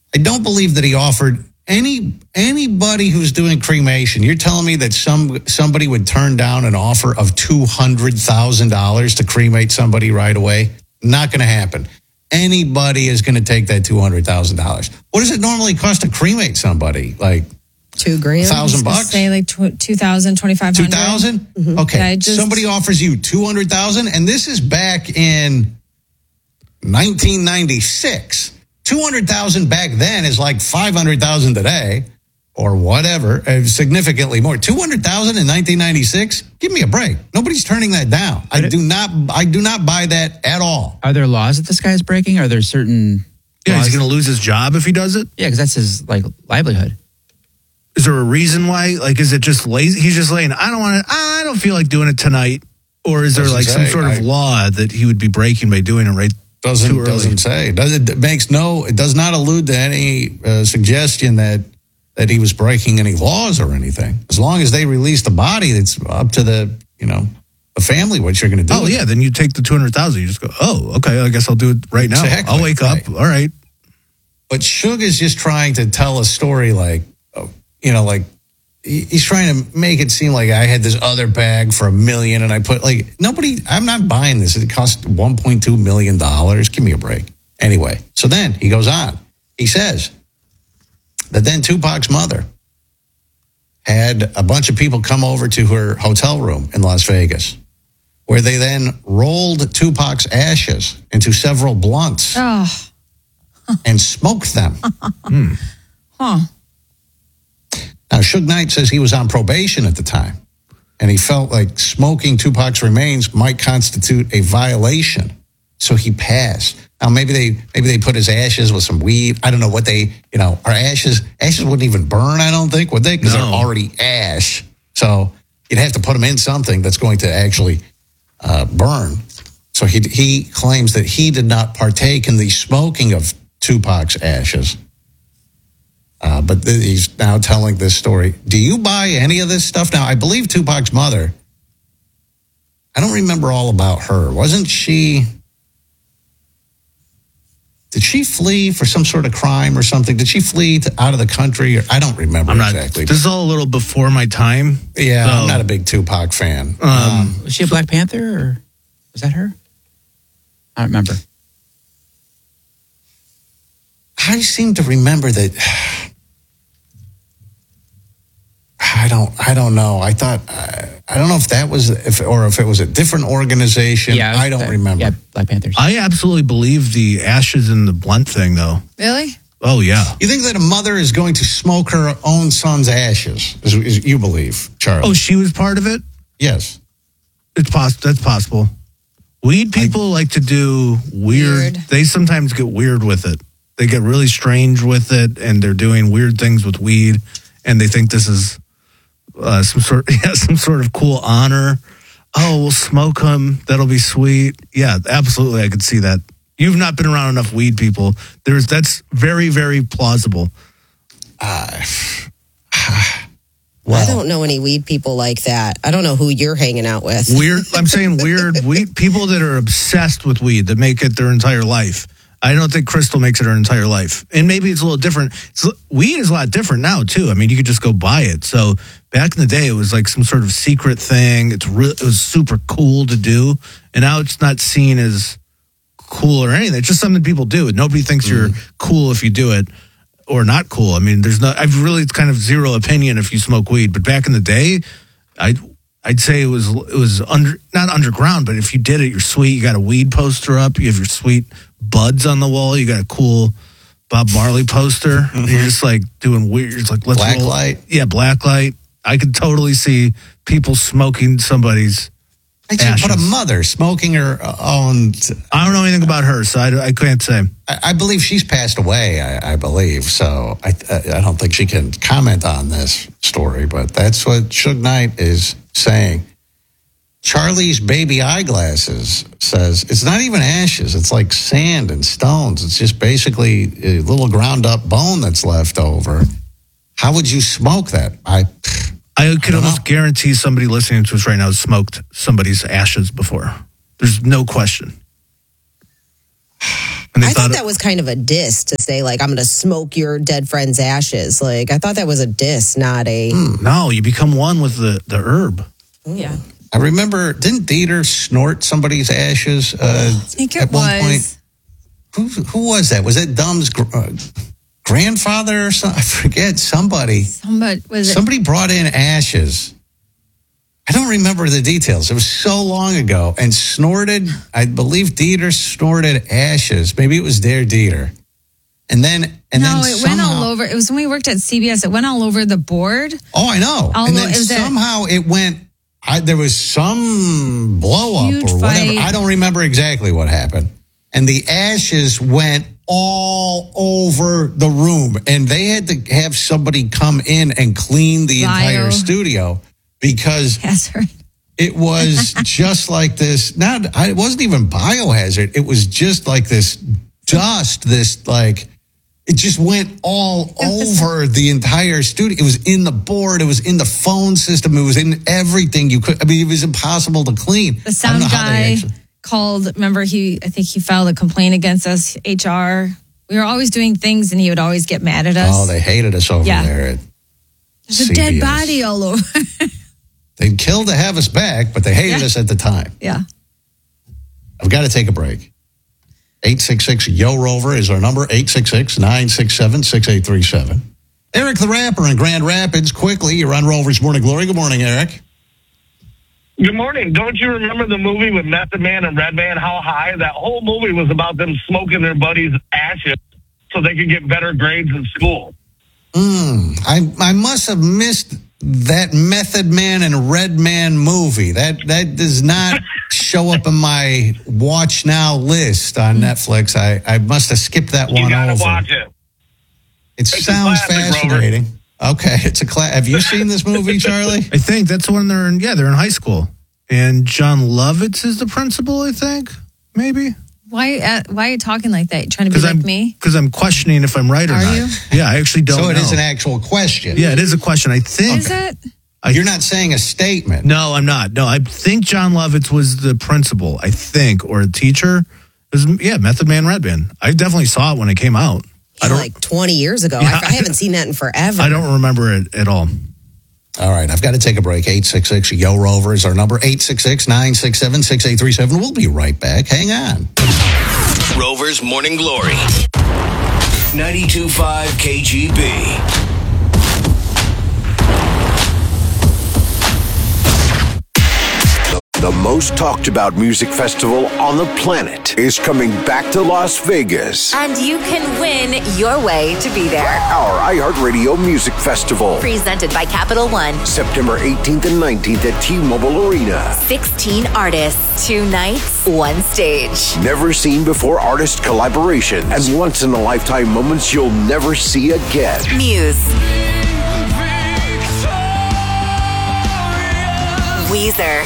I don't believe that he offered anybody who's doing cremation. You're telling me that somebody would turn down an offer of $200,000 to cremate somebody right away? Not going to happen. Anybody is going to take that $200,000. What does it normally cost to cremate somebody? Like $2,000. $1,000? Say like 2,000, 2,500. 2,000? Mm-hmm. Okay. Yeah, somebody offers you 200,000, and this is back in 1996. 200,000 back then is like 500,000 today, or whatever, significantly more. 200,000 in 1996? Give me a break. Nobody's turning that down. I do not buy that at all. Are there laws that this guy's breaking? Are there certain? Yeah, laws? he's going to lose his job if he does it. Yeah, because that's his livelihood. Is there a reason why? Like, is it just lazy? He's just saying, I don't feel like doing it tonight. Or is there some sort of law that he would be breaking by doing it right? Doesn't say. It does not allude to any suggestion that he was breaking any laws or anything. As long as they release the body, it's up to the family what you're going to do. Oh yeah, then you take the 200,000. You just go, oh, okay, I guess I'll do it right now. Exactly. I'll wake up. All right. But Suge is just trying to tell a story he's trying to make it seem like I had this other bag for $1 million and I put I'm not buying this. It cost $1.2 million. Give me a break. Anyway, so then he goes on. He says that then Tupac's mother had a bunch of people come over to her hotel room in Las Vegas, where they then rolled Tupac's ashes into several blunts and smoked them. Huh. Now, Suge Knight says he was on probation at the time, and he felt like smoking Tupac's remains might constitute a violation, so he passed. Now, maybe they put his ashes with some weed. I don't know what our ashes wouldn't even burn, I don't think, would they? Because they're already ash. So you'd have to put them in something that's going to actually burn. So he claims that he did not partake in the smoking of Tupac's ashes. But he's now telling this story. Do you buy any of this stuff? Now, I believe Tupac's mother, I don't remember all about her. Did she flee for some sort of crime or something? Did she flee out of the country? I don't remember exactly. This is all a little before my time. Yeah, so, I'm not a big Tupac fan. Was she a Black Panther or was that her? I don't remember. I seem to remember that. I don't know. I thought I don't know if that was if it was a different organization. Yeah, I don't remember. Yeah, Black Panthers. I absolutely believe the ashes in the blunt thing, though. Really? Oh yeah. You think that a mother is going to smoke her own son's ashes? Is you believe, Charlie? Oh, she was part of it? Yes. That's possible. Weed people like to do weird. They sometimes get weird with it. They get really strange with it, and they're doing weird things with weed, and they think this is some sort of cool honor. Oh, we'll smoke them. That'll be sweet. Yeah, absolutely. I could see that. You've not been around enough weed people. That's very, very plausible. I don't know any weed people like that. I don't know who you're hanging out with. Weird. I'm saying weird weed people that are obsessed with weed that make it their entire life. I don't think Crystal makes it her entire life. And maybe it's a little different. Weed is a lot different now, too. I mean, you could just go buy it. So back in the day, it was like some sort of secret thing. It was super cool to do. And now it's not seen as cool or anything. It's just something people do. Nobody thinks you're cool if you do it or not cool. I mean, I've really kind of zero opinion if you smoke weed. But back in the day, I'd say it was not underground, but if you did it, you're sweet. You got a weed poster up. You have your sweet buds on the wall. You got a cool Bob Marley poster. Mm-hmm. You're just like doing weird. It's like let's black light. Yeah, black light. I could totally see people smoking somebody's ashes. But a mother smoking her own. I don't know anything about her, so I can't say. I believe she's passed away. I believe so. I don't think she can comment on this story, but that's what Suge Knight is saying. Charlie's Baby Eyeglasses says it's not even ashes. It's like sand and stones. It's just basically a little ground up bone that's left over. How would you smoke that? I could almost guarantee somebody listening to us right now has smoked somebody's ashes before. There's no question. And they I thought that was kind of a diss to say, like, I'm going to smoke your dead friend's ashes. Like, I thought that was a diss, not a... No, you become one with the herb. Yeah. I remember, didn't Dieter snort somebody's ashes I think it at one was. point? Who was that? Was that Dumb's grandfather or something? I forget. Somebody brought in ashes. I don't remember the details. It was so long ago. And snorted, I believe Dieter snorted ashes. Maybe it was their Dieter. And then it went all over. It was when we worked at CBS. It went all over the board. Oh, I know. And then somehow it went... there was some blow up or whatever. Fight. I don't remember exactly what happened. And the ashes went all over the room. And they had to have somebody come in and clean the entire studio because it was just like this. It wasn't even biohazard. It was just like this dust, it just went all over the entire studio. It was in the board. It was in the phone system. It was in everything you could. I mean, it was impossible to clean. The sound guy called. Remember, I think he filed a complaint against us, HR. We were always doing things, and he would always get mad at us. Oh, they hated us over there at There's a dead body all over. They'd kill to have us back, but they hated us at the time. Yeah. I've got to take a break. 866-YO-ROVER is our number, 866-967-6837. Eric the Rapper in Grand Rapids, quickly, you're on Rover's Morning Glory. Good morning, Eric. Good morning. Don't you remember the movie with Method Man and Redman, How High? That whole movie was about them smoking their buddies' ashes so they could get better grades in school. I must have missed that Method Man and Redman movie. That does not show up in my watch now list on Netflix. I must have skipped that one over. You gotta watch it. It sounds fascinating. Rover. Okay, it's a class. Have you seen this movie, Charlie? I think that's when they're in high school. And John Lovitz is the principal, I think. Maybe. Why are you talking like that? You trying to be like me? Because I'm questioning if I'm right or not. Are you? Yeah, I actually don't know. So it is an actual question. Yeah, it is a question. I think. Is it? You're not saying a statement. No, I'm not. No, I think John Lovitz was the principal, I think, or a teacher. Method Man, Redman. I definitely saw it when it came out. Like 20 years ago. Yeah, I haven't seen that in forever. I don't remember it at all. All right, I've got to take a break. 866-YO-ROVER is our number, 866-967-6837. We'll be right back. Hang on. Rover's Morning Glory. 92.5 KGB. The most talked about music festival on the planet is coming back to Las Vegas. And you can win your way to be there. Our iHeartRadio Music Festival. Presented by Capital One. September 18th and 19th at T-Mobile Arena. 16 artists, 2 nights, 1 stage. Never seen before artist collaborations and once in a lifetime moments you'll never see again. Muse. Weezer.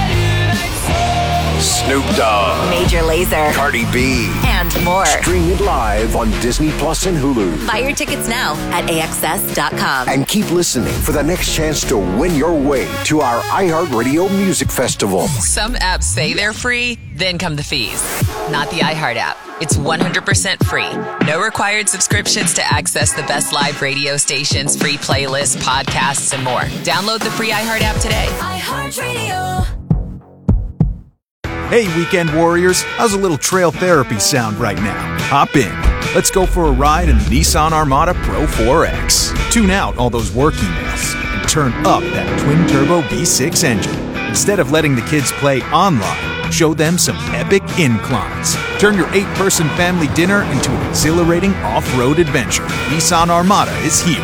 Snoop Dogg, Major Lazer, Cardi B, and more. Stream it live on Disney Plus and Hulu. Buy your tickets now at AXS.com. And keep listening for the next chance to win your way to our iHeartRadio Music Festival. Some apps say they're free, then come the fees. Not the iHeart app. It's 100% free. No required subscriptions to access the best live radio stations, free playlists, podcasts, and more. Download the free iHeart app today. iHeartRadio. Hey, weekend warriors, how's a little trail therapy sound right now? Hop in. Let's go for a ride in the Nissan Armada Pro 4X. Tune out all those work emails and turn up that twin-turbo V6 engine. Instead of letting the kids play online, show them some epic inclines. Turn your 8-person family dinner into an exhilarating off-road adventure. Nissan Armada is here.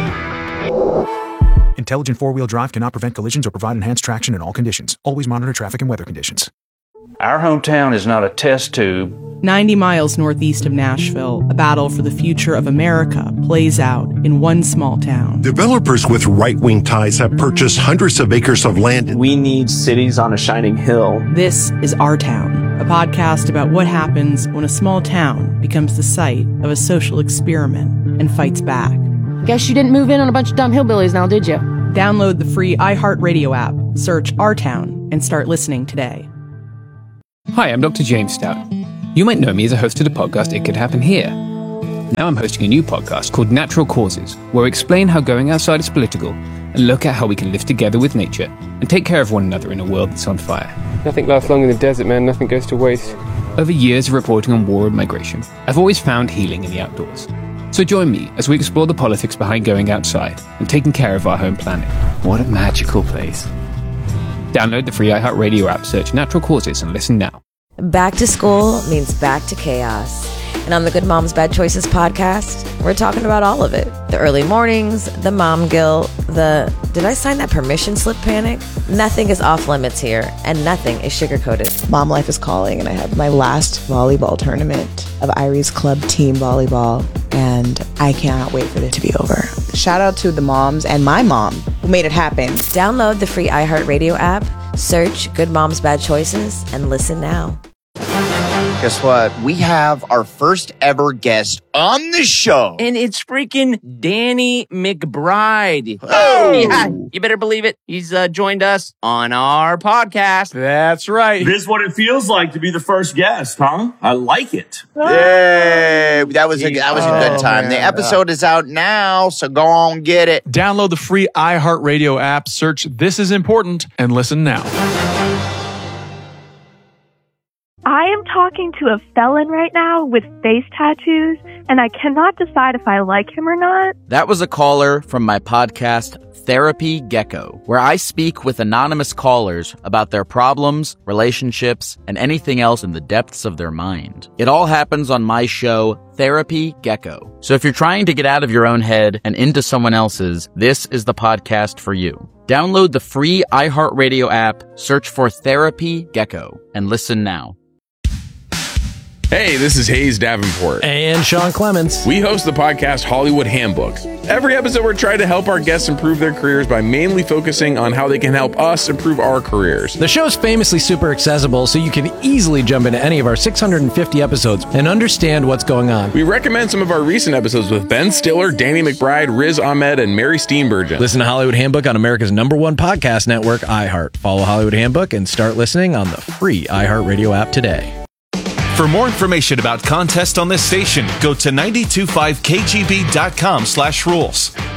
Intelligent four-wheel drive cannot prevent collisions or provide enhanced traction in all conditions. Always monitor traffic and weather conditions. Our hometown is not a test tube. 90 miles northeast of Nashville, a battle for the future of America plays out in one small town. Developers with right-wing ties have purchased hundreds of acres of land. We need cities on a shining hill. This is Our Town, a podcast about what happens when a small town becomes the site of a social experiment and fights back. Guess you didn't move in on a bunch of dumb hillbillies now, did you? Download the free iHeartRadio app, search Our Town, and start listening today. Hi, I'm Dr. James Stout. You might know me as a host of the podcast It Could Happen Here. Now I'm hosting a new podcast called Natural Causes, where I explain how going outside is political and look at how we can live together with nature and take care of one another in a world that's on fire. Nothing lasts long in the desert, man. Nothing goes to waste. Over years of reporting on war and migration, I've always found healing in the outdoors. So join me as we explore the politics behind going outside and taking care of our home planet. What a magical place. Download the free iHeartRadio app, search Natural Causes, and listen now. Back to school means back to chaos. And on the Good Moms Bad Choices podcast, we're talking about all of it. The early mornings, the mom guilt, the did I sign that permission slip panic? Nothing is off limits here, and nothing is sugar-coated. Mom life is calling, and I have my last volleyball tournament of Irie's Club team volleyball, and I cannot wait for it to be over. Shout out to the moms and my mom who made it happen. Download the free iHeartRadio app, search Good Moms Bad Choices, and listen now. Guess what? We have our first ever guest on the show. And it's freaking Danny McBride. Oh! Yeah, you better believe it. He's joined us on our podcast. That's right. This is what it feels like to be the first guest, huh? I like it. Yay! That was a good time. Man, the episode is out now, so go on get it. Download the free iHeartRadio app, search This Is Important, and listen now. I am talking to a felon right now with face tattoos, and I cannot decide if I like him or not. That was a caller from my podcast, Therapy Gecko, where I speak with anonymous callers about their problems, relationships, and anything else in the depths of their mind. It all happens on my show, Therapy Gecko. So if you're trying to get out of your own head and into someone else's, this is the podcast for you. Download the free iHeartRadio app, search for Therapy Gecko, and listen now. Hey, this is Hayes Davenport. And Sean Clements. We host the podcast Hollywood Handbook. Every episode, we're trying to help our guests improve their careers by mainly focusing on how they can help us improve our careers. The show's famously super accessible, so you can easily jump into any of our 650 episodes and understand what's going on. We recommend some of our recent episodes with Ben Stiller, Danny McBride, Riz Ahmed, and Mary Steenburgen. Listen to Hollywood Handbook on America's #1 podcast network, iHeart. Follow Hollywood Handbook and start listening on the free iHeartRadio app today. For more information about contests on this station, go to 925kgb.com/rules.